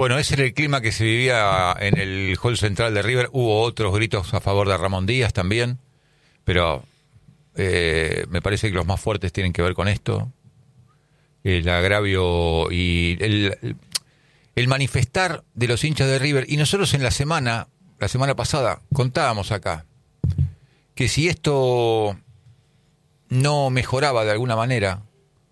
Bueno, ese era el clima que se vivía en el hall central de River. Hubo otros gritos a favor de Ramón Díaz también, pero me parece que los más fuertes tienen que ver con esto. El agravio y el manifestar de los hinchas de River. Y nosotros en la semana pasada, contábamos acá que si esto no mejoraba de alguna manera,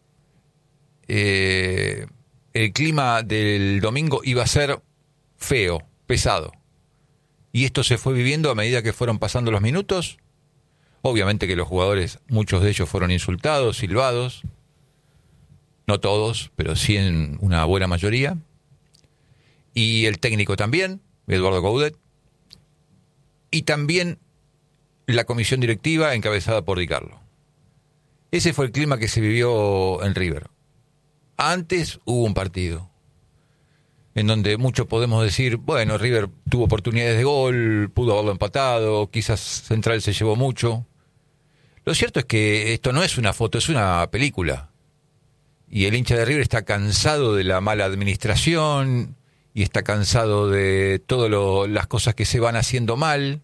el clima del domingo iba a ser feo, pesado. Y esto se fue viviendo a medida que fueron pasando los minutos. Obviamente que los jugadores, muchos de ellos fueron insultados, silbados. No todos, pero sí en una buena mayoría. Y el técnico también, Eduardo Coudet. Y también la comisión directiva encabezada por Di Carlo. Ese fue el clima que se vivió en River. Antes hubo un partido en donde muchos podemos decir, bueno, River tuvo oportunidades de gol, pudo haberlo empatado, quizás Central se llevó mucho. Lo cierto es que esto no es una foto, es una película. Y el hincha de River está cansado de la mala administración y está cansado de todas las cosas que se van haciendo mal.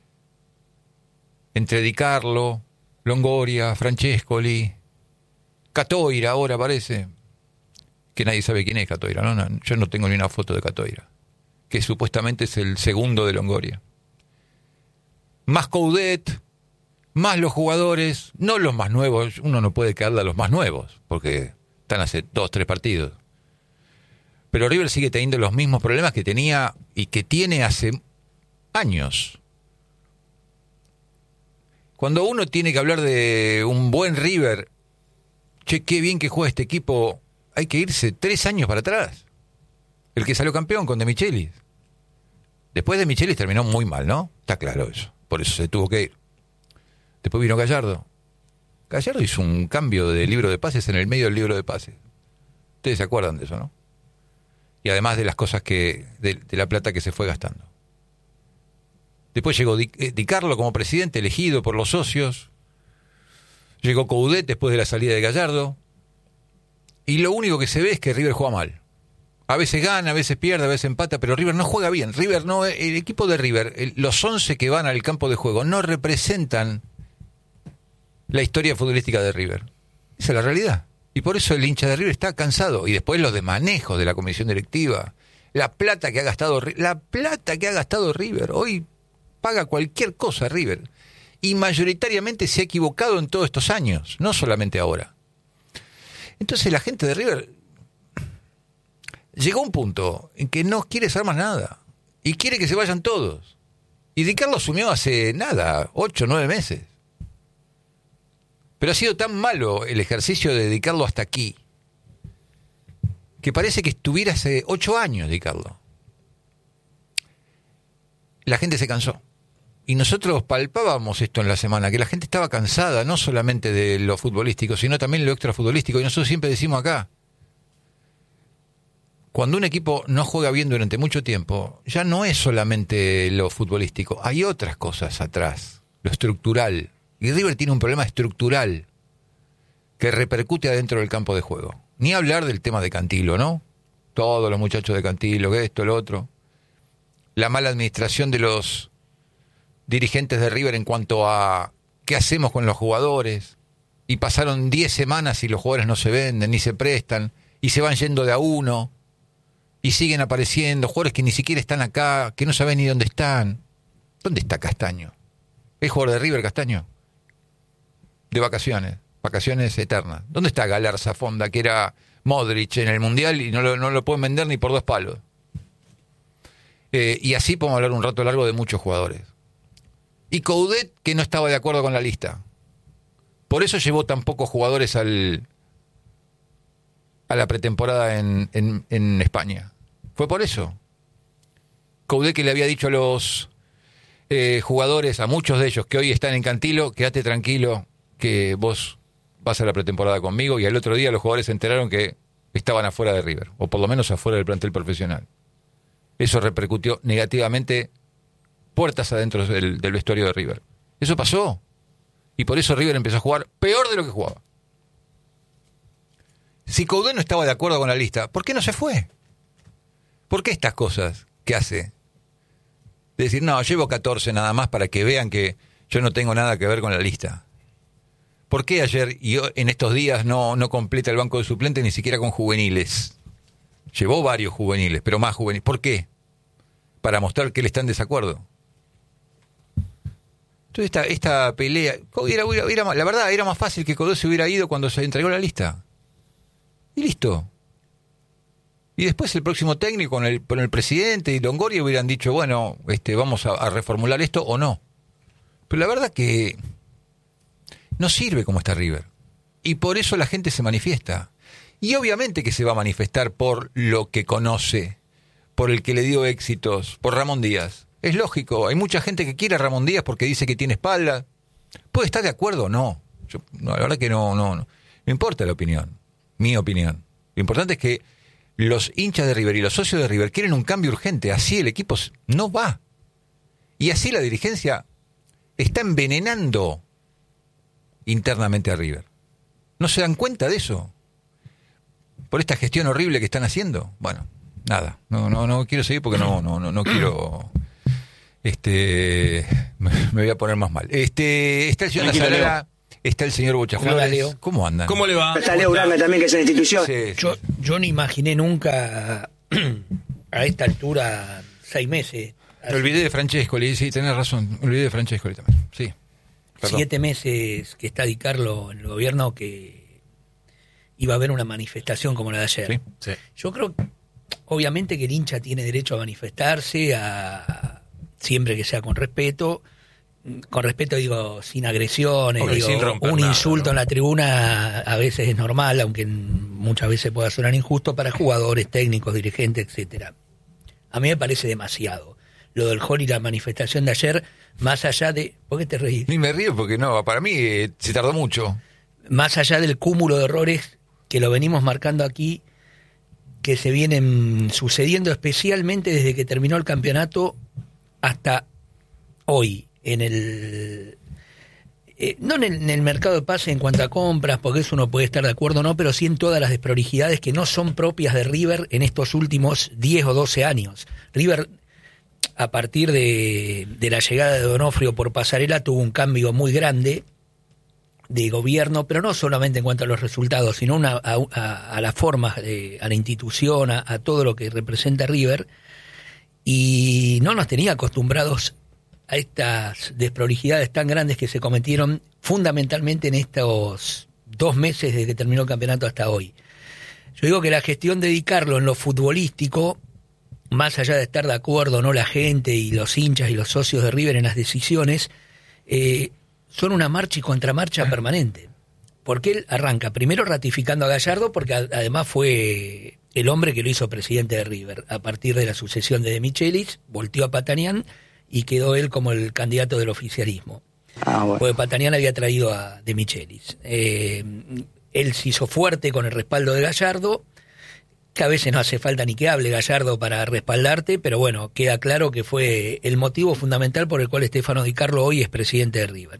Entre Di Carlo, Longoria, Francescoli, Catoira ahora parece. Que nadie sabe quién es Catoira, ¿no? Yo no tengo ni una foto de Catoira, que supuestamente es el segundo de Longoria. Más Coudet, más los jugadores, no los más nuevos, uno no puede quedarle a los más nuevos, porque están hace 2-3 partidos. Pero River sigue teniendo los mismos problemas que tenía y que tiene hace años. Cuando uno tiene que hablar de un buen River, che, qué bien que juega este equipo, hay que irse 3 años para atrás. El que salió campeón con De Michelis. Después De Michelis terminó muy mal, ¿no? Está claro eso. Por eso se tuvo que ir. Después vino Gallardo. Gallardo hizo un cambio de libro de pases en el medio del libro de pases. Ustedes se acuerdan de eso, ¿no? Y además de las cosas de la plata que se fue gastando. Después llegó Di Carlo como presidente, elegido por los socios. Llegó Coudet después de la salida de Gallardo. Y lo único que se ve es que River juega mal. A veces gana, a veces pierde, a veces empata, pero River no juega bien. River no, el equipo de River, los 11 que van al campo de juego no representan la historia futbolística de River. Esa es la realidad. Y por eso el hincha de River está cansado. Y después los de manejo de la comisión directiva. La plata que ha gastado River. Hoy paga cualquier cosa River. Y mayoritariamente se ha equivocado en todos estos años, no solamente ahora. Entonces la gente de River llegó a un punto en que no quiere saber más nada. Y quiere que se vayan todos. Y Di Carlo asumió hace 8 o 9 meses. Pero ha sido tan malo el ejercicio de Di Carlo hasta aquí, que parece que estuviera hace 8 años Di Carlo. La gente se cansó. Y nosotros palpábamos esto en la semana, que la gente estaba cansada, no solamente de lo futbolístico, sino también de lo extrafutbolístico. Y nosotros siempre decimos acá, cuando un equipo no juega bien durante mucho tiempo, ya no es solamente lo futbolístico, hay otras cosas atrás, lo estructural. Y River tiene un problema estructural que repercute adentro del campo de juego. Ni hablar del tema de Cantilo, ¿no? Todos los muchachos de Cantilo, que esto, lo otro. La mala administración de los dirigentes de River en cuanto a qué hacemos con los jugadores. Y pasaron 10 semanas y los jugadores no se venden, ni se prestan, y se van yendo de a uno, y siguen apareciendo jugadores que ni siquiera están acá, que no saben ni dónde están. ¿Dónde está Castaño? ¿Es jugador de River Castaño? De vacaciones eternas. ¿Dónde está Galarza Fonda, que era Modric en el Mundial y no lo pueden vender ni por 2 palos? Y así podemos hablar un rato largo de muchos jugadores. Y Coudet, que no estaba de acuerdo con la lista. Por eso llevó tan pocos jugadores a la pretemporada en España. Fue por eso. Coudet, que le había dicho a los jugadores, a muchos de ellos que hoy están en Cantilo, quédate tranquilo, que vos vas a la pretemporada conmigo. Y al otro día los jugadores se enteraron que estaban afuera de River, o por lo menos afuera del plantel profesional. Eso repercutió negativamente puertas adentro del vestuario de River. Eso pasó. Y por eso River empezó a jugar peor de lo que jugaba. Si Coudet no estaba de acuerdo con la lista, ¿por qué no se fue? ¿Por qué estas cosas que hace? De decir, no, llevo 14 nada más para que vean que yo no tengo nada que ver con la lista. ¿Por qué ayer y en estos días no completa el banco de suplentes ni siquiera con juveniles? Llevó varios juveniles, pero más juveniles. ¿Por qué? Para mostrar que él está en desacuerdo. Entonces esta pelea, la verdad, era más fácil que Codó se hubiera ido cuando se entregó la lista. Y listo. Y después el próximo técnico con el presidente y Longoria hubieran dicho, bueno, vamos a reformular esto o no. Pero la verdad que no sirve como está River. Y por eso la gente se manifiesta. Y obviamente que se va a manifestar por lo que conoce, por el que le dio éxitos, por Ramón Díaz. Es lógico, hay mucha gente que quiere a Ramón Díaz porque dice que tiene espalda. ¿Puede estar de acuerdo o no? La verdad que no importa la opinión, mi opinión. Lo importante es que los hinchas de River y los socios de River quieren un cambio urgente. Así el equipo no va. Y así la dirigencia está envenenando internamente a River. ¿No se dan cuenta de eso? Por esta gestión horrible que están haciendo. Bueno, nada. No quiero seguir porque no quiero. Me voy a poner más mal. Está el señor Nazarena, está el señor Bocha Flores. ¿Cómo andan? ¿Cómo le va? Está Leo Uranga también, que es una institución. Sí. Yo no imaginé nunca a esta altura 6 meses. Me olvidé de Francescoli, sí, tenés razón. Me olvidé de Francescoli también. Sí. Perdón. 7 meses que está Di Carlo en el gobierno, que iba a haber una manifestación como la de ayer. Sí. Yo creo, obviamente, que el hincha tiene derecho a manifestarse, siempre que sea con respeto. Con respeto digo, sin agresiones, sin romper un nada, insulto, ¿no? en la tribuna a veces es normal, aunque muchas veces pueda sonar injusto para jugadores, técnicos, dirigentes, etcétera. A mí me parece demasiado. Lo del hall y la manifestación de ayer, más allá de... ¿Por qué te reís? Ni me río porque no, para mí se tardó mucho. Más allá del cúmulo de errores que lo venimos marcando aquí, que se vienen sucediendo especialmente desde que terminó el campeonato hasta hoy, en el... no en el mercado de pases en cuanto a compras, porque eso uno puede estar de acuerdo o no, pero sí en todas las desprolijidades que no son propias de River en estos últimos 10 o 12 años. River, a partir de la llegada de Donofrio por Pasarela, tuvo un cambio muy grande de gobierno, pero no solamente en cuanto a los resultados, sino a las formas, a la institución, a todo lo que representa River, y no nos tenía acostumbrados a estas desprolijidades tan grandes que se cometieron fundamentalmente en estos 2 meses desde que terminó el campeonato hasta hoy. Yo digo que la gestión de Di Carlo en lo futbolístico, más allá de estar de acuerdo o no la gente y los hinchas y los socios de River en las decisiones, son una marcha y contramarcha permanente. Porque él arranca primero ratificando a Gallardo, porque además fue el hombre que lo hizo presidente de River. A partir de la sucesión de Michelis, volteó a Patanián y quedó él como el candidato del oficialismo. Bueno. Porque Patanián había traído a De Michelis. Él se hizo fuerte con el respaldo de Gallardo, que a veces no hace falta ni que hable Gallardo para respaldarte, pero bueno, queda claro que fue el motivo fundamental por el cual Stefano Di Carlo hoy es presidente de River.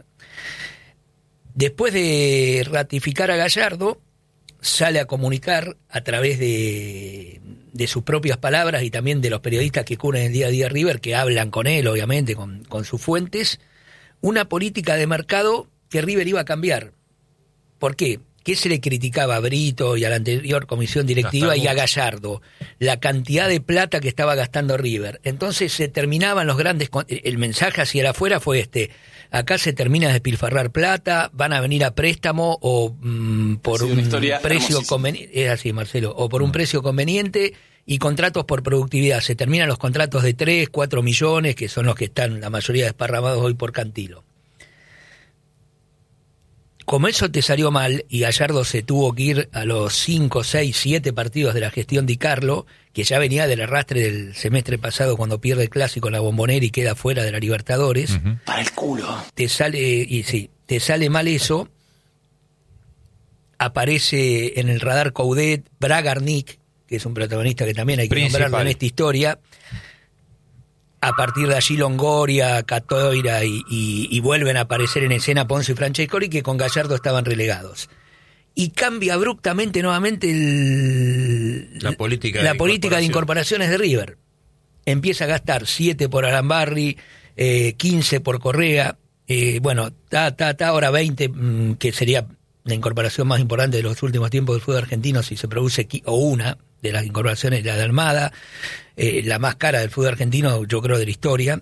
Después de ratificar a Gallardo, sale a comunicar a través de sus propias palabras y también de los periodistas que cubren el día a día River, que hablan con él, obviamente, con sus fuentes, una política de mercado que River iba a cambiar. ¿Por qué? ¿Qué se le criticaba a Brito y a la anterior comisión directiva y a Gallardo? La cantidad de plata que estaba gastando River. Entonces se terminaban los grandes... El mensaje hacia el afuera fue acá se termina de despilfarrar plata, van a venir a préstamo o por un precio conveniente. Es así, Marcelo. O por un precio conveniente y contratos por productividad. Se terminan los contratos de 3, 4 millones, que son los que están la mayoría desparramados hoy por Cantilo. Como eso te salió mal y Gallardo se tuvo que ir a los 5, 6, 7 partidos de la gestión Di Carlo, que ya venía del arrastre del semestre pasado cuando pierde el Clásico en la Bombonera y queda fuera de la Libertadores. Uh-huh. Para el culo. Te sale mal eso. Aparece en el radar Coudet, Bragarnik, que es un protagonista que también hay que nombrarlo en esta historia. A partir de allí Longoria, Catoira y vuelven a aparecer en escena Ponce y Francescoli, que con Gallardo estaban relegados. y cambia abruptamente nuevamente la política de incorporaciones de River. Empieza a gastar 7 por Arambarri, 15 por Correa, bueno, ahora 20, que sería la incorporación más importante de los últimos tiempos del fútbol argentino, si se produce, o una de las incorporaciones, la de Almada, la más cara del fútbol argentino, yo creo, de la historia.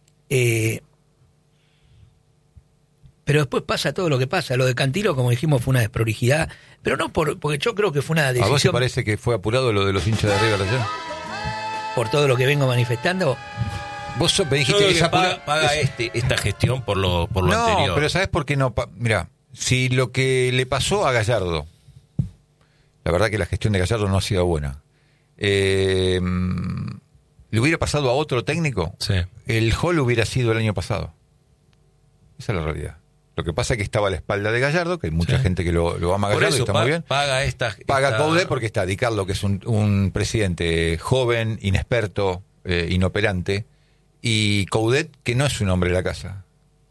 Pero después pasa todo lo que pasa. Lo de Cantilo, como dijimos, fue una desprolijidad, pero no porque yo creo que fue una decisión... ¿A vos te parece que fue apurado lo de los hinchas de River ayer? Por todo lo que vengo manifestando. Vos me dijiste que paga esta gestión por lo anterior. No, pero ¿sabés por qué no? Mirá, si lo que le pasó a Gallardo, la verdad que la gestión de Gallardo no ha sido buena, le hubiera pasado a otro técnico, sí, el Hall hubiera sido el año pasado. Esa es la realidad. Lo que pasa es que estaba a la espalda de Gallardo, que hay mucha gente que lo ama a Gallardo y está muy bien. Paga Coudet porque está Di Carlo, que es un presidente joven, inexperto, inoperante, y Coudet, que no es un hombre de la casa.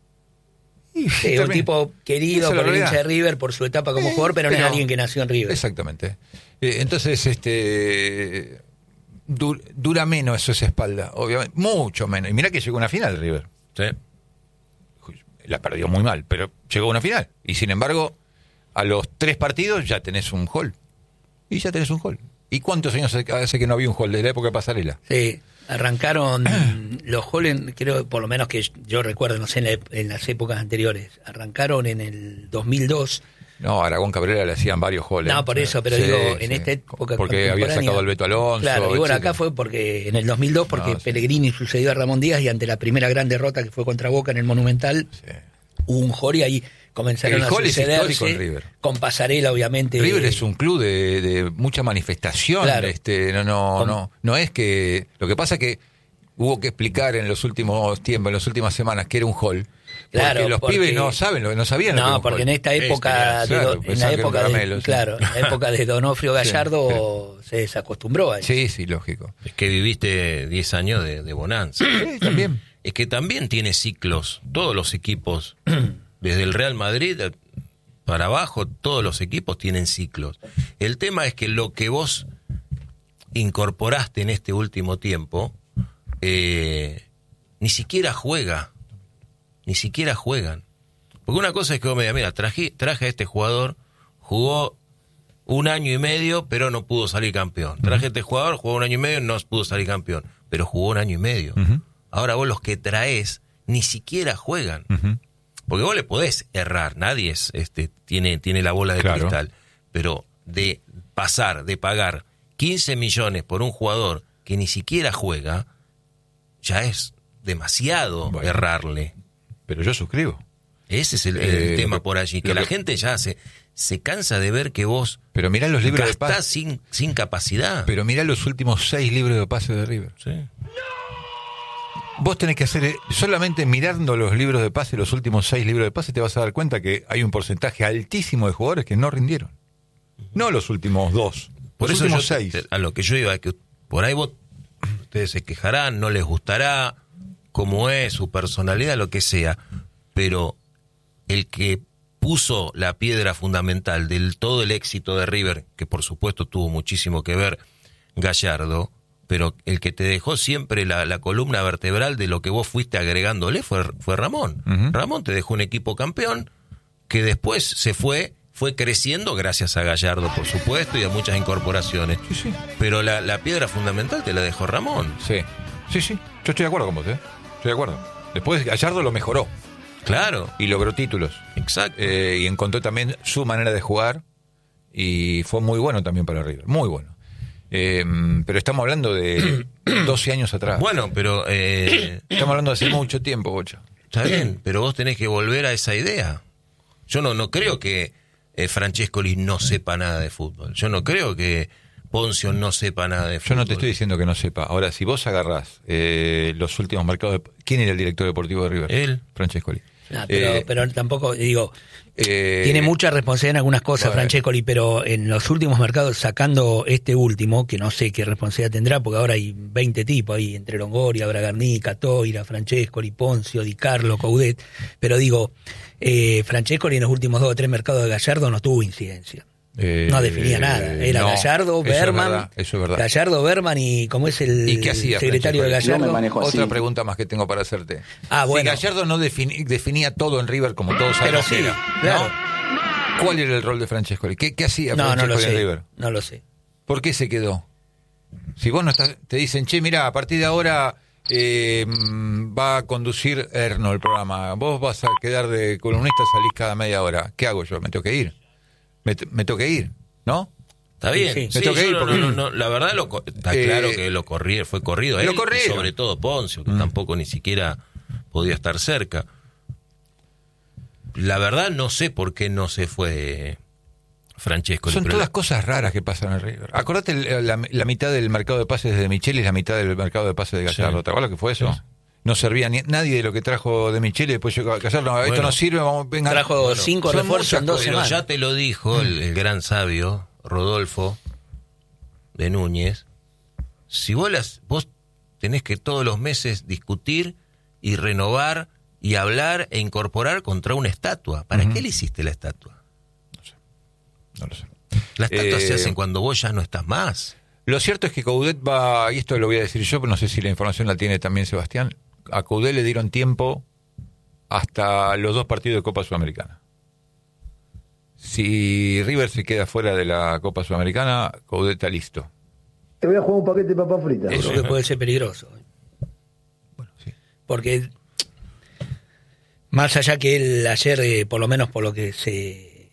Un tipo querido por el hincha de River, por su etapa como jugador, pero no es alguien que nació en River. Exactamente. Entonces, dura menos esa espalda, obviamente, mucho menos. Y mirá que llegó a una final de River. Sí. La perdió muy mal, pero llegó a una final. Y sin embargo, a los 3 partidos ya tenés un gol. Y ya tenés un gol. ¿Y cuántos años hace que no había un gol? Desde la época de Pasarela. Sí, arrancaron los goles, creo, por lo menos que yo recuerdo, no sé, en las épocas anteriores. Arrancaron en el 2002. No, a Aragón Cabrera le hacían varios goles. No, por eso, pero digo, en esta época porque había sacado al Beto Alonso. Claro, y bueno, acá fue porque en el 2002, porque Pellegrini sucedió a Ramón Díaz, y ante la primera gran derrota que fue contra Boca en el Monumental, hubo un gol y ahí comenzaron a sucederse, con Pasarela, obviamente. River es un club de mucha manifestación. Claro. No es que... Lo que pasa es que hubo que explicar en los últimos tiempos, en las últimas semanas, que era un hall. Porque los pibes no sabían lo que era un porque gol. En esta época en la época de Donofrio Gallardo se desacostumbró a eso. Sí, lógico. Es que viviste 10 años de bonanza. Sí, también. Es que también tiene ciclos. Todos los equipos, desde el Real Madrid para abajo, todos los equipos tienen ciclos. El tema es que lo que vos incorporaste en este último tiempo, ni siquiera juegan. Porque una cosa es que vos me digas, mira, traje a este jugador, jugó 1 año y medio, pero no pudo salir campeón. Traje a este jugador, jugó 1 año y medio, no pudo salir campeón, pero jugó 1 año y medio. Ahora vos los que traes ni siquiera juegan. Porque vos le podés errar, nadie tiene la bola de cristal. Pero de pagar 15 millones por un jugador que ni siquiera juega, ya es demasiado errarle. Pero yo suscribo. Ese es el tema por allí, que la gente ya se cansa de ver que vos pero mirá los libros gastás de pase sin capacidad. Pero mirá los últimos 6 libros de pase de River. Sí. Vos tenés que hacer, solamente mirando los libros de pase, los últimos 6 libros de pase, te vas a dar cuenta que hay un porcentaje altísimo de jugadores que no rindieron. No los últimos 2, por los eso últimos 6. A lo que yo iba, es que por ahí ustedes se quejarán, no les gustará cómo es su personalidad, lo que sea, pero el que puso la piedra fundamental del todo el éxito de River, que por supuesto tuvo muchísimo que ver Gallardo, pero el que te dejó siempre la columna vertebral de lo que vos fuiste agregándole fue Ramón. Ramón te dejó un equipo campeón que después fue creciendo gracias a Gallardo, por supuesto, y a muchas incorporaciones. Sí. Pero la piedra fundamental te la dejó Ramón. Sí. Yo estoy de acuerdo con vos, Estoy de acuerdo. Después Gallardo lo mejoró. Claro. Y logró títulos. Exacto. Y encontró también su manera de jugar y fue muy bueno también para River. Muy bueno. Pero estamos hablando de 12 años atrás. Bueno, pero... estamos hablando de hace mucho tiempo, Bocha. Está bien, pero vos tenés que volver a esa idea. Yo no creo que Francescoli no sepa nada de fútbol. Yo no creo que Poncio no sepa nada de fútbol. Yo no te estoy diciendo que no sepa. Ahora, si vos agarrás los últimos mercados... ¿Quién era el director deportivo de River? Él. Francescoli. No, pero tampoco, digo, tiene mucha responsabilidad en algunas cosas, Francescoli, pero en los últimos mercados, sacando este último, que no sé qué responsabilidad tendrá, porque ahora hay 20 tipos ahí, entre Longoria, Bragarnica, Toira, Francescoli, Ponzio, Di Carlo, Coudet, pero digo, Francescoli en los últimos 2 o 3 mercados de Gallardo no tuvo incidencia. No definía nada. Era Gallardo, Berman. Eso es verdad. Gallardo, Berman y como es el ¿Y qué hacía secretario de Gallardo. No me manejo así. Otra pregunta más que tengo para hacerte. Bueno. Si Gallardo no definía todo en River como todos Pero sabemos sí, que era, claro. ¿no? ¿Cuál era el rol de Francescoli? ¿Qué hacía No Francescoli lo en sé. River? No lo sé. ¿Por qué se quedó? Si vos no estás, te dicen, che, mira, a partir de ahora va a conducir Erno el programa. Vos vas a quedar de columnista, salís cada media hora. ¿Qué hago yo? ¿Me tengo que ir? ¿Me tengo que ir? ¿No? Está bien, Sí, me tengo que ir porque- la verdad está claro que fue corrido él, lo y corrieron. sobre todo Ponzio, que tampoco ni siquiera podía estar cerca. La verdad no sé por qué no se fue Francescoli. Son pero todas cosas raras que pasan en River. Acordate la mitad del mercado de pases de Micheli y la mitad del mercado de pases de Gallardo. Sí. ¿Te acuerdas que fue eso? Sí. No servía nadie de lo que trajo de Micheli, después llegó a Gallardo. Esto Bueno. no sirve, venga. Trajo 5 son refuerzos en muchas 2 cosas. Pero semanas. ya te lo dijo el gran sabio Rodolfo de Núñez. Si vos tenés que todos los meses discutir y renovar y hablar e incorporar contra una estatua. ¿Para qué le hiciste la estatua? No lo sé. Las estatuas se hacen cuando vos ya no estás más. Lo cierto es que Coudet va, y esto lo voy a decir yo, pero no sé si la información la tiene también Sebastián. A Coudet le dieron tiempo hasta los 2 partidos de Copa Sudamericana. Si River se queda fuera de la Copa Sudamericana, Coudet está listo. Te voy a jugar un paquete de papas fritas. Eso que puede ser peligroso. Bueno, sí. Porque más allá que él ayer, por lo menos por lo que se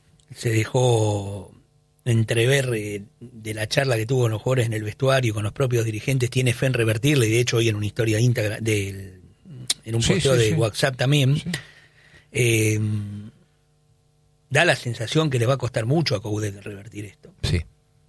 dejó entrever de la charla que tuvo con los jugadores en el vestuario y con los propios dirigentes, tiene fe en revertirle, y de hecho hoy en una historia íntegra, en un Sí, posteo sí, de sí. WhatsApp también, Sí. da la sensación que le va a costar mucho a Coudet revertir esto. Sí.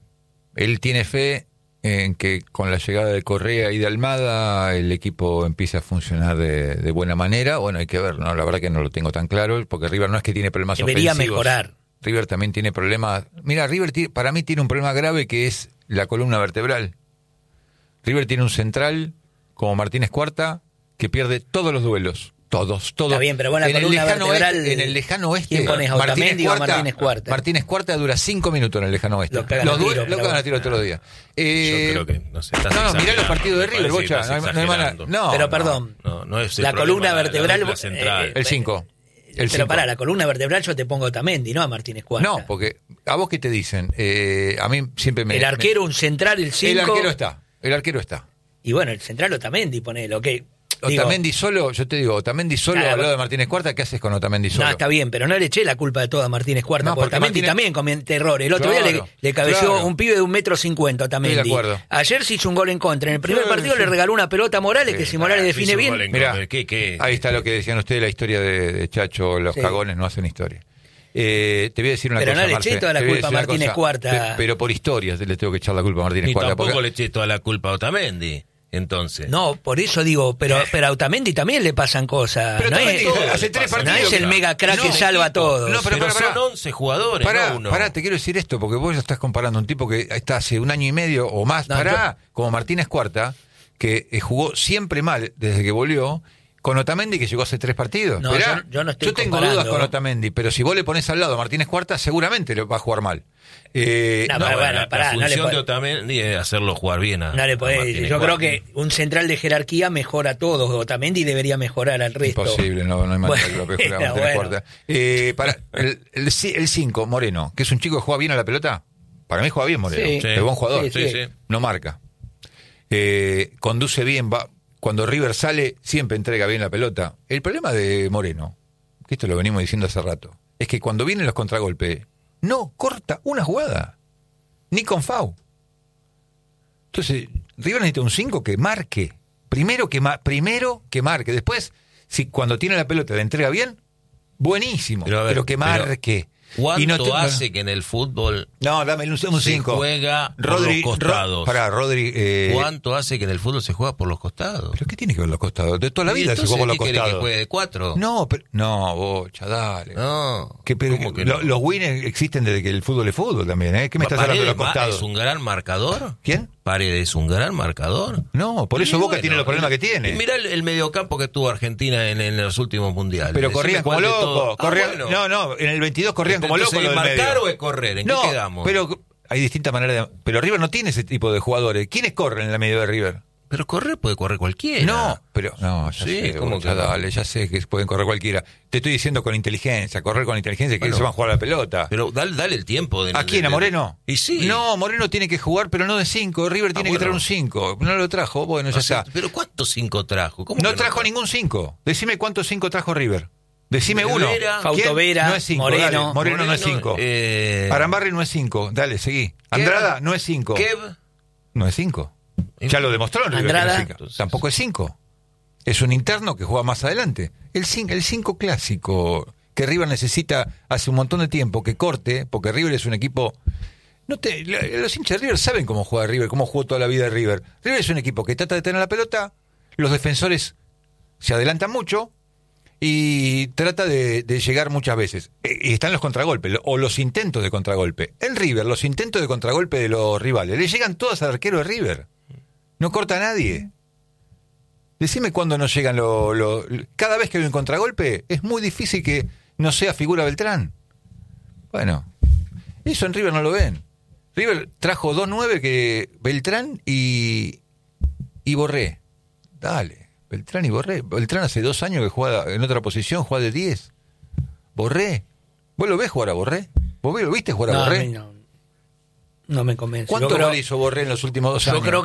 Él tiene fe en que con la llegada de Correa y de Almada el equipo empiece a funcionar de buena manera. Bueno, hay que ver, ¿no? La verdad que no lo tengo tan claro, porque River no es que tiene problemas Debería ofensivos. mejorar. River también tiene problemas. Mira, River para mí tiene un problema grave que es la columna vertebral. River tiene un central como Martínez Cuarta que pierde todos los duelos. Todos. Está bien, pero bueno, la columna vertebral, en el lejano oeste, ¿quién pones, Otamendi o Martínez Cuarta? Martínez Cuarta dura 5 minutos en el lejano oeste. Lo cagan Los a tiro, duelos lo pero cagan a tiro todos los días. Yo creo que no sé. No, mirá los partidos de River, Bocha. No hay manera. No, Pero no. perdón, No es el la problema, columna vertebral, dupla central. El 5. pero pará, la columna vertebral yo te pongo a Otamendi, no a Martínez Cuarta. No, porque a vos qué te dicen. A mí siempre me. el arquero, un central, el 5. El arquero está. El arquero está. Y bueno, el central Otamendi, ponelo, ok. Digo, Otamendi solo, yo te digo, Otamendi solo Claro. habló de Martínez Cuarta, ¿qué haces con Otamendi solo? no, está bien, pero no le eché la culpa de todo a Martínez Cuarta, No, porque porque Otamendi Martínez- también comete errores. El otro Claro, día le cabeció claro. un pibe de 1,50 m a Otamendi. Estoy de acuerdo. Ayer se hizo un gol en contra. En el primer Sí, partido sí. le regaló una pelota a Morales, que si Morales define hizo un bien... gol en Mirá, contra. ¿Qué? ahí está lo que decían ustedes, la historia de Chacho, los Sí. cagones no hacen historia. Te voy a decir una Pero cosa, no le Marce, eché toda la te voy a culpa a decir una Martínez cosa, Cuarta. pero por historias le tengo que echar la culpa a Martínez Ni Cuarta. tampoco porque- le eché toda la culpa a Otamendi, entonces. No, por eso digo, pero a Otamendi también le pasan cosas. Pero no, Otamendi es, hace 3 no partidos. es el mega crack No, que salva a todos. No, pero Pero pará. son 11 jugadores, no uno. Pará, te quiero decir esto, porque vos estás comparando un tipo que está hace 1 año y medio o más, No, como Martínez Cuarta, que jugó siempre mal desde que volvió, con Otamendi que llegó hace 3 partidos. No, Esperá, yo no estoy yo tengo comparando. dudas con Otamendi, pero si vos le pones al lado a Martínez Cuarta, seguramente le va a jugar mal. No, pero bueno, pará, la no le función podés- de Otamendi es hacerlo jugar bien a No le podés- Martínez yo creo Cuarta. que un central de jerarquía mejora a todos. Otamendi debería mejorar al resto. Imposible, no hay manera que lo Bueno, mejore a Martínez bueno. Cuarta. El 5, Moreno, que es un chico que juega bien a la pelota, para mí juega bien Moreno, Sí. es buen jugador, Sí, Sí. no marca. Conduce bien, va. Cuando River sale, siempre entrega bien la pelota. El problema de Moreno, que esto lo venimos diciendo hace rato, es que cuando vienen los contragolpes, no corta una jugada, ni con FAU. Entonces, River necesita un 5 que marque. Primero que marque. Después, si cuando tiene la pelota la entrega bien, buenísimo. Pero a ver, pero que marque. ¿Cuánto hace que en el fútbol No, dame un se 5. juega por los costados? Rodri. ¿Cuánto hace que en el fútbol se juega por los costados? ¿Pero qué tiene que ver los costados? De toda la vida se juega por los ¿qué quiere costados. que juegue de 4? No, pero, no, Bocha, dale. No. ¿Cómo que no? Los wins existen desde que el fútbol es fútbol también, ¿eh? ¿Qué me estás hablando de los costados? ¿Es un gran marcador? ¿Quién? ¿Paredes es un gran marcador? No, por eso Boca tiene los problemas que tiene. Y mirá el mediocampo que tuvo Argentina en los últimos mundiales. Pero Decime corrían como cuál de locos. todo. Corrían, no, en el 22 corrían como locos. Entonces, Los del ¿marcar medio. o es correr? ¿En No, qué quedamos? pero hay distintas maneras de... Pero River no tiene ese tipo de jugadores. ¿Quiénes corren en la medio de River? Pero correr puede correr cualquiera. No, pero... No, ya Sí, sé, ¿cómo Bocha, que no? dale, ya sé que pueden correr cualquiera. Te estoy diciendo con inteligencia, correr con inteligencia, que Bueno, se van a jugar a la pelota. Pero dale el tiempo. ¿A quién? ¿A Moreno? Y sí. No, Moreno tiene que jugar, pero no de 5. River tiene que traer un 5. No lo trajo, bueno, ya está. Pero ¿cuántos 5 trajo? ¿Cómo No que trajo ningún 5. Decime cuántos 5 trajo River. Decime Vera, uno. Fausto ¿Quién? Vera, No es 5. Moreno. Moreno no es 5. Arambarri no es 5. Dale, seguí. Andrada no es 5. Kev. No es 5. Ya lo demostró en River. Andrada. Que no es 5. Tampoco es 5. Es un interno que juega más adelante. El 5 clásico que River necesita hace un montón de tiempo que corte, porque River es un equipo... Los hinchas de River saben cómo juega River, cómo jugó toda la vida River. River es un equipo que trata de tener la pelota, los defensores se adelantan mucho y trata de llegar muchas veces. Y están los contragolpes, o los intentos de contragolpe. En River, los intentos de contragolpe de los rivales, le llegan todas al arquero de River. No corta a nadie. Decime cuándo no llegan cada vez que hay un contragolpe, es muy difícil que no sea figura Beltrán. Bueno, eso en River no lo ven. River trajo 2-9 que Beltrán y Borré. Dale, Beltrán y Borré. Beltrán hace 2 años que juega en otra posición, juega de 10. Borré. ¿Vos lo ves jugar a Borré? ¿Vos lo viste jugar a Borré? No me convence. ¿Cuánto gol hizo Borré en los últimos 2 años? Yo creo